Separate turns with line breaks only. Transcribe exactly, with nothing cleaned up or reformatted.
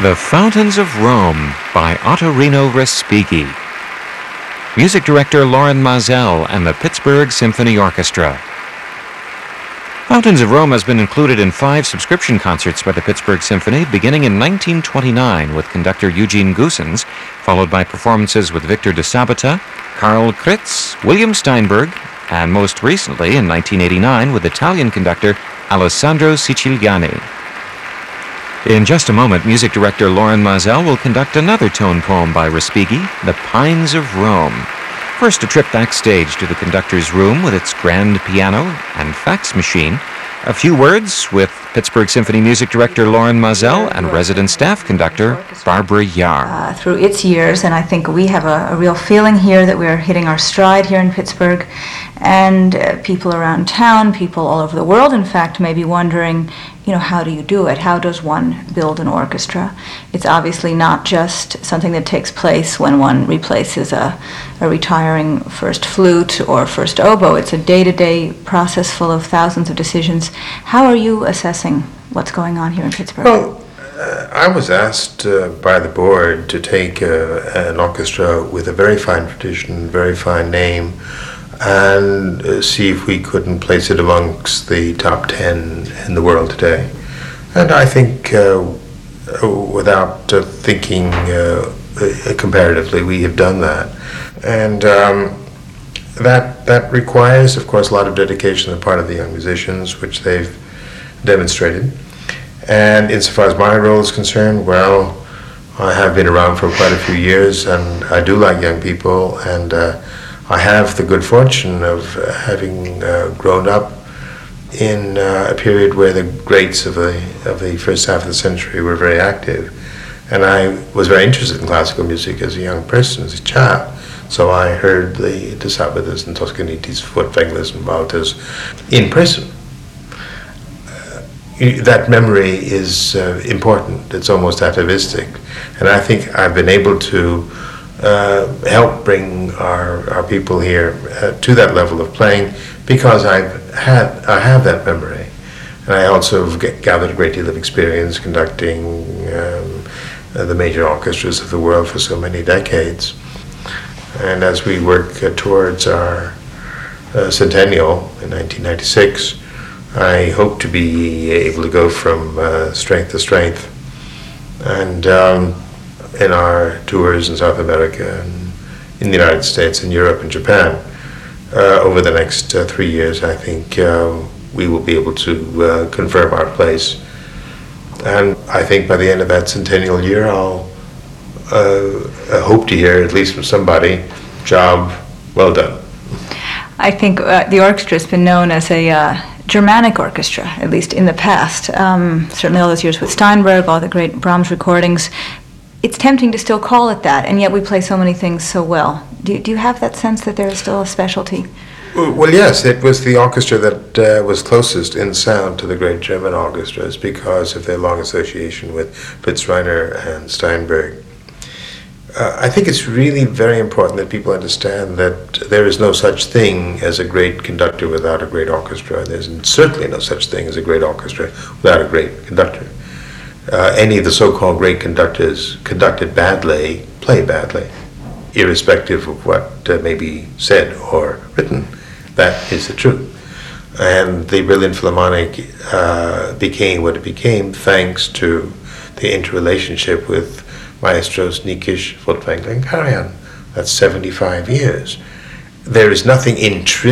The Fountains of Rome by Ottorino Respighi. Music director Loren Maazel and the Pittsburgh Symphony Orchestra. Fountains of Rome has been included in five subscription concerts by the Pittsburgh Symphony beginning in nineteen twenty-nine with conductor Eugene Goossens, followed by performances with Victor de Sabata, Karl Kritz, William Steinberg, and most recently in nineteen eighty-nine with Italian conductor Alessandro Siciliani. In just a moment, music director Loren Maazel will conduct another tone poem by Respighi, The Pines of Rome. First, a trip backstage to the conductor's room with its grand piano and fax machine. A few words with Pittsburgh Symphony music director Loren Maazel and resident staff conductor Barbara Yahr.
Uh, through its years, and I think we have a, a real feeling here that we're hitting our stride here in Pittsburgh, and uh, people around town, people all over the world, in fact, may be wondering, you know, how do you do it? How does one build an orchestra? It's obviously not just something that takes place when one replaces a, a retiring first flute or first oboe. It's a day-to-day process full of thousands of decisions. How are you assessing what's going on here in Pittsburgh?
Well, uh, I was asked uh, by the board to take uh, an orchestra with a very fine tradition, very fine name, and uh, see if we couldn't place it amongst the top ten in the world today. And I think, uh, without uh, thinking uh, comparatively, we have done that. And um, that that requires, of course, a lot of dedication on the part of the young musicians, which they've demonstrated. And insofar as my role is concerned, well, I have been around for quite a few years, and I do like young people, and uh, I have the good fortune of uh, having uh, grown up in uh, a period where the greats of the of the first half of the century were very active, and I was very interested in classical music as a young person, as a child. So I heard the De Sabatas and Toscanitis, Furtwänglers and Walters in person. Uh, that memory is uh, important. It's almost atavistic, and I think I've been able to Uh, help bring our, our people here uh, to that level of playing because I've had I have that memory, and I also have get, gathered a great deal of experience conducting um, uh, the major orchestras of the world for so many decades. And as we work uh, towards our uh, centennial in nineteen ninety-six, I hope to be able to go from uh, strength to strength, and um, in our tours in South America and in the United States and Europe and Japan. Uh, over the next uh, three years, I think uh, we will be able to uh, confirm our place. And I think by the end of that centennial year, I'll uh, hope to hear, at least from somebody, job well done.
I think uh, the orchestra has been known as a uh, Germanic orchestra, at least in the past. Um, certainly all those years with Steinberg, all the great Brahms recordings. It's tempting to still call it that, and yet we play so many things so well. Do, do you have that sense that there is still a specialty?
Well, yes, it was the orchestra that uh, was closest in sound to the great German orchestras because of their long association with Fritz Reiner and Steinberg. Uh, I think it's really very important that people understand that there is no such thing as a great conductor without a great orchestra. There's certainly no such thing as a great orchestra without a great conductor. Uh, any of the so-called great conductors conducted badly, play badly, irrespective of what uh, may be said or written. That is the truth. And the Berlin Philharmonic uh, became what it became thanks to the interrelationship with maestros Nikisch, Furtwängler, and Karajan. That's seventy-five years. There is nothing intrinsic